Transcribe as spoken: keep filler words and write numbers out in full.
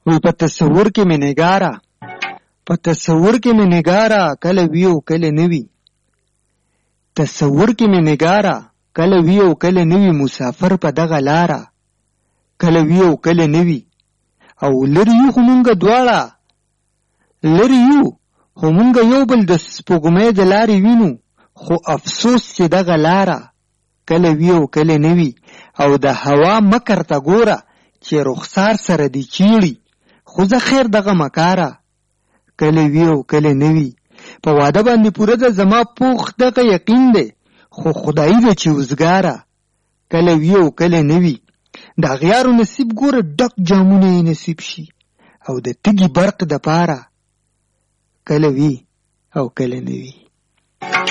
وی په تصور کې مې نګاره په تصور کې مې نګاره کله وی او کله نوی تصور کې مې نګاره کله وی او کله نوی مسافر په دغه لاره کله وی او کله نوی او لری یو خو مونږ دواړه لری یو خو مونږ یو بل د سپوږمۍ د لارې وینو خو افسوس چې دغه لاره کله وی او کله نوی او د هوا مکر ته ګوره چې رخسار سره دی چیړي خو زه خیر دغه مکاره کله وی او کله نوی په واده باندې پوره د زما پوخ دغه یقین دی خو خدای دې چې وزګاره کله وی او کله نوی د غیارو نصیب ګوره ډک جامونه یې نصیب شي او د تږي برق د پاره کله وی او کله نوی